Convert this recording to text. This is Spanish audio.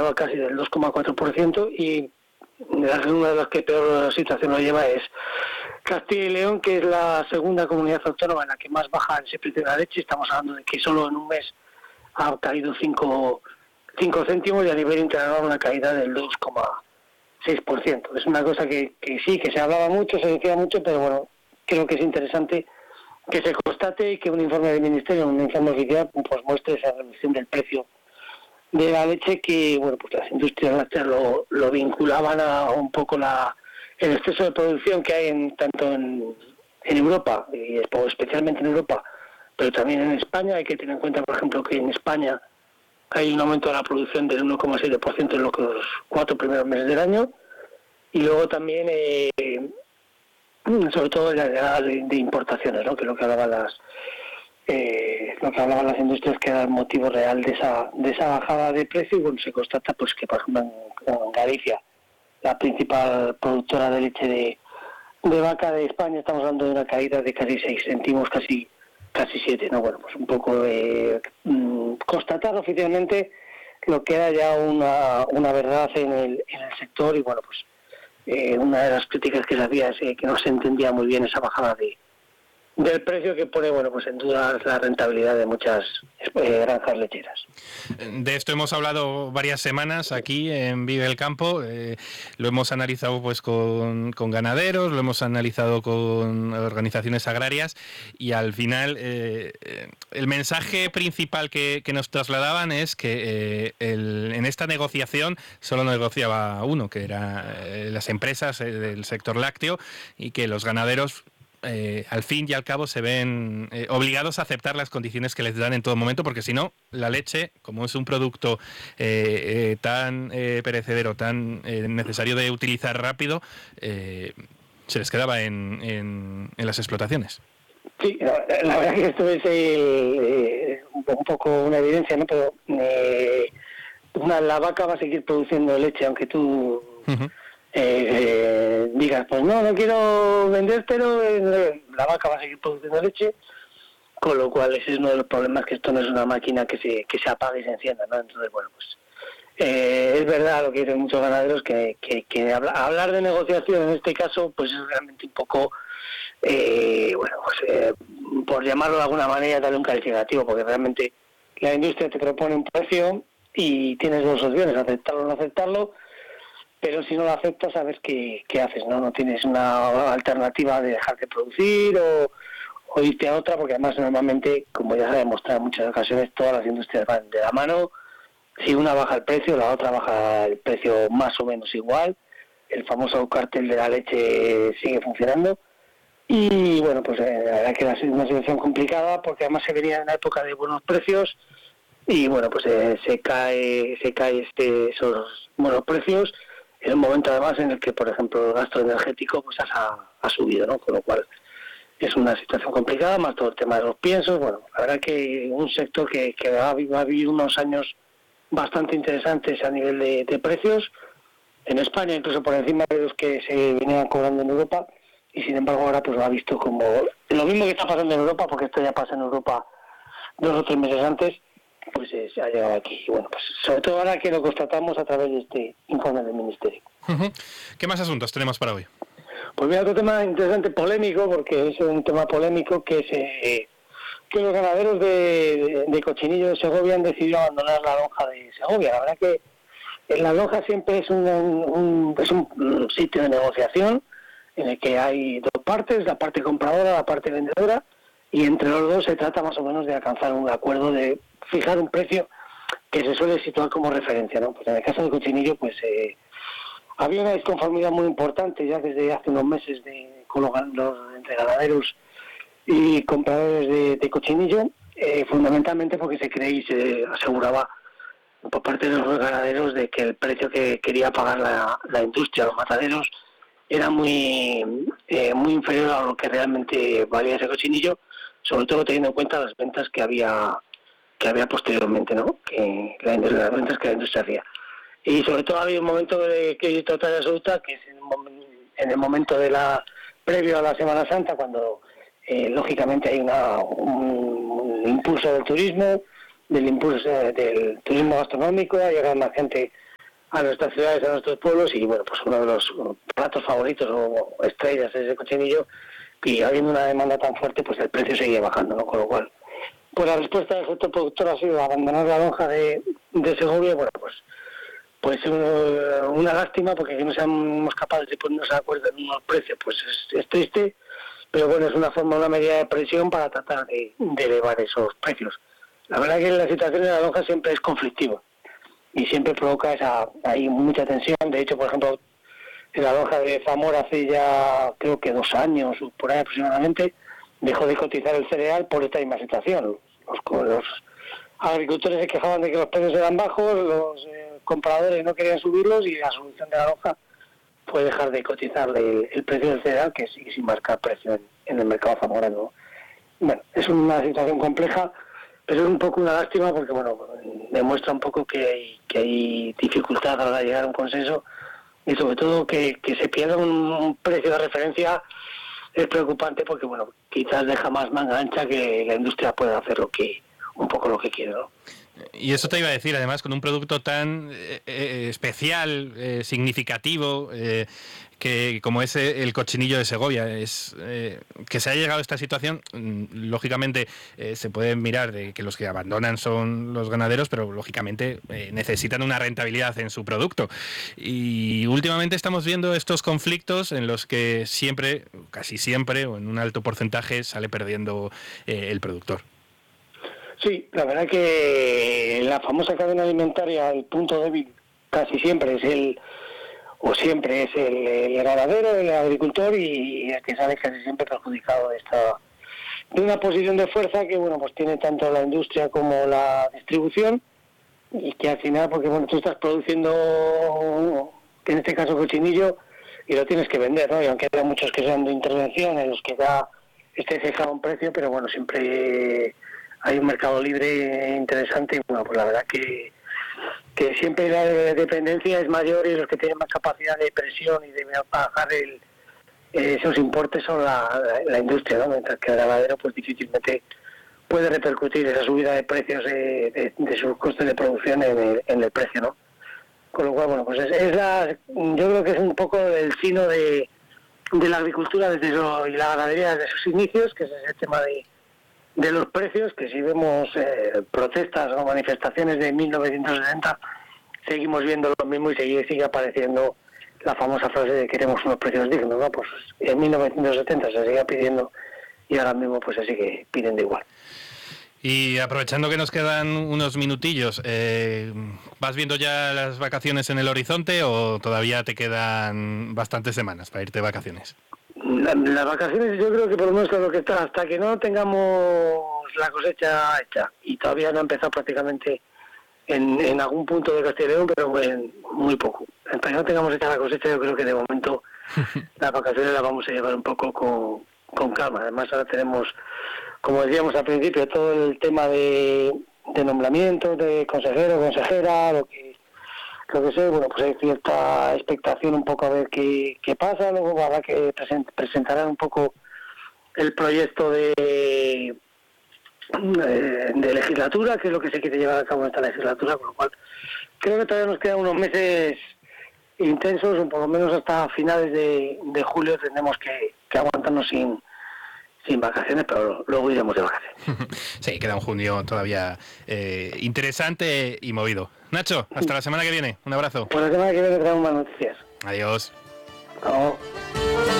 pasaba casi del 2,4%, y una de las que peor situación lo lleva es Castilla y León, que es la segunda comunidad autónoma en la que más baja ese precio de la leche. Estamos hablando de que solo en un mes ha caído 5 céntimos, y a nivel interanual una caída del 2,6%. Es una cosa que sí, que se hablaba mucho, se decía mucho, pero bueno, creo que es interesante que se constate y que un informe del Ministerio, un informe oficial, pues muestre esa reducción del precio de la leche, que bueno, pues las industrias lácteas lo vinculaban a un poco el exceso de producción que hay tanto en Europa, y especialmente en Europa, pero también en España. Hay que tener en cuenta, por ejemplo, que en España hay un aumento de la producción del 1,7% en los 4 primeros meses del año, y luego también sobre todo de importaciones, ¿no? Que es lo que hablaban las industrias, que era el motivo real de esa bajada de precio. Y bueno, se constata pues que, por ejemplo, en Galicia, la principal productora de leche de vaca de España, estamos hablando de una caída de casi 6 céntimos, casi 7, ¿no? Bueno, pues un poco constatar oficialmente lo que era ya una verdad en el sector. Y bueno, pues una de las críticas que se hacía es que no se entendía muy bien esa bajada del precio, que pone, bueno, pues en duda la rentabilidad de muchas granjas lecheras. De esto hemos hablado varias semanas aquí en Vive el Campo. Lo hemos analizado pues con ganaderos, lo hemos analizado con organizaciones agrarias, y al final el mensaje principal que nos trasladaban es que en esta negociación solo negociaba uno, que era las empresas del sector lácteo, y que los ganaderos al fin y al cabo se ven obligados a aceptar las condiciones que les dan en todo momento, porque si no, la leche, como es un producto tan perecedero, tan necesario de utilizar rápido, se les quedaba en las explotaciones. Sí, la verdad que esto es un poco una evidencia, ¿no? Pero la vaca va a seguir produciendo leche, aunque tú digas, pues no quiero vender, pero la vaca va a seguir produciendo leche, con lo cual ese es uno de los problemas, que esto no es una máquina que se apague y se encienda, ¿no? Entonces, bueno, pues es verdad lo que dicen muchos ganaderos, que hablar de negociación en este caso pues es realmente un poco por llamarlo de alguna manera, darle un calificativo, porque realmente la industria te propone un precio y tienes dos opciones: aceptarlo o no aceptarlo. Pero si no lo aceptas, sabes qué haces, ¿no? No tienes una alternativa de dejar de producir o irte a otra, porque además normalmente, como ya se ha demostrado en muchas ocasiones, todas las industrias van de la mano. Si una baja el precio, la otra baja el precio más o menos igual. El famoso cartel de la leche sigue funcionando. Y bueno, pues la verdad que es una situación complicada, porque además se venía en una época de buenos precios, y bueno, pues se cae esos buenos precios en un momento además en el que, por ejemplo, el gasto energético pues ha subido, ¿no? Con lo cual es una situación complicada, más todo el tema de los piensos. Bueno, la verdad que un sector que va a vivir unos años bastante interesantes a nivel de precios en España, incluso por encima de los que se venían cobrando en Europa, y sin embargo ahora pues lo ha visto como lo mismo que está pasando en Europa, porque esto ya pasa en Europa 2 o 3 meses antes, pues se ha llegado aquí. Y bueno, pues sobre todo ahora que lo constatamos a través de este informe del Ministerio. ¿Qué más asuntos tenemos para hoy? Pues mira, otro tema interesante, polémico, porque es un tema polémico, que es que los ganaderos de Cochinillo de Segovia han decidido abandonar la lonja de Segovia. La verdad que la lonja siempre es un sitio de negociación en el que hay dos partes: la parte compradora, la parte vendedora, y entre los dos se trata más o menos de alcanzar un acuerdo, de fijar un precio que se suele situar como referencia, ¿no? Pues en el caso de Cochinillo, pues había una disconformidad muy importante ya desde hace unos meses entre ganaderos y compradores de Cochinillo, fundamentalmente porque se creía y se aseguraba por parte de los ganaderos de que el precio que quería pagar la industria, los mataderos, era muy inferior a lo que realmente valía ese Cochinillo, sobre todo teniendo en cuenta las ventas que había posteriormente, ¿no? Las ventas que la industria hacía. Y sobre todo había un momento de crisis total y absoluta, que es en el momento previo a la Semana Santa, cuando lógicamente hay un impulso del turismo, del turismo gastronómico, ha llegado más gente a nuestras ciudades, a nuestros pueblos, y bueno, pues uno de los platos favoritos o estrellas es el cochinillo, y habiendo una demanda tan fuerte, pues el precio sigue bajando, ¿no? Con lo cual, pues la respuesta del sector productor ha sido abandonar la lonja de Segovia. Bueno, pues una lástima, porque que no seamos capaces de ponernos de acuerdo en unos precios, pues es triste, pero bueno, es una medida de presión para tratar de elevar esos precios. La verdad que la situación de la lonja siempre es conflictiva y siempre provoca hay mucha tensión. De hecho, por ejemplo, en la lonja de Zamora hace ya creo que 2 años o por ahí aproximadamente dejó de cotizar el cereal por esta misma situación. Los agricultores se quejaban de que los precios eran bajos, los compradores no querían subirlos, y la solución de la lonja fue dejar de cotizar el precio del cereal, que sigue sin marcar precio en el mercado zamorano. Bueno, es una situación compleja, pero es un poco una lástima, porque bueno, demuestra un poco que hay dificultad a la hora de llegar a un consenso, y sobre todo que se pierda un precio de referencia es preocupante, porque bueno, quizás deja más manga ancha que la industria pueda hacer un poco lo que quiere, ¿no? Y eso te iba a decir, además, con un producto tan especial, significativo, que como es el cochinillo de Segovia, que se haya llegado a esta situación. Lógicamente se puede mirar de que los que abandonan son los ganaderos, pero lógicamente necesitan una rentabilidad en su producto. Y últimamente estamos viendo estos conflictos en los que siempre, casi siempre, o en un alto porcentaje, sale perdiendo el productor. Sí, la verdad que la famosa cadena alimentaria, el punto débil casi siempre es el ganadero, el agricultor, y el que sale casi siempre perjudicado de una posición de fuerza que bueno, pues tiene tanto la industria como la distribución, y que al final, porque bueno, tú estás produciendo, en este caso cochinillo, y lo tienes que vender, ¿no? Y aunque haya muchos que sean de intervención en los que ya esté fijado un precio, pero bueno, siempre hay un mercado libre interesante, y bueno, pues la verdad que siempre la dependencia es mayor, y los que tienen más capacidad de presión y de bajar esos importes son la industria, ¿no? Mientras que el ganadero pues difícilmente puede repercutir esa subida de precios de sus costes de producción en el precio, ¿no? Con lo cual, bueno, pues yo creo que es un poco el sino de la agricultura y la ganadería desde sus inicios, que es el tema de los precios, que si vemos protestas o manifestaciones de 1960, seguimos viendo lo mismo, y sigue apareciendo la famosa frase de queremos unos precios dignos, ¿no? Pues en 1970 se seguía pidiendo, y ahora mismo pues se sigue pidiendo igual. Y aprovechando que nos quedan unos minutillos, ¿vas viendo ya las vacaciones en el horizonte o todavía te quedan bastantes semanas para irte de vacaciones? Las vacaciones, yo creo que por lo menos con lo que está, hasta que no tengamos la cosecha hecha, y todavía no ha empezado prácticamente en algún punto de Castilla y León, pero muy poco. Hasta que no tengamos hecha la cosecha, yo creo que de momento las vacaciones las vamos a llevar un poco con calma. Además, ahora tenemos, como decíamos al principio, todo el tema de nombramiento de consejero, consejera, lo que sé. Bueno, pues hay cierta expectación un poco a ver qué pasa. Luego habrá que presentarán un poco el proyecto de legislatura, que es lo que se quiere llevar a cabo en esta legislatura, con lo cual creo que todavía nos quedan unos meses intensos, o por lo menos hasta finales de julio tendremos que aguantarnos sin vacaciones, pero luego iremos de vacaciones. Sí, queda un junio todavía interesante y movido. Nacho, hasta la semana que viene. Un abrazo. Pues la semana que viene traemos más noticias. Adiós. Chao.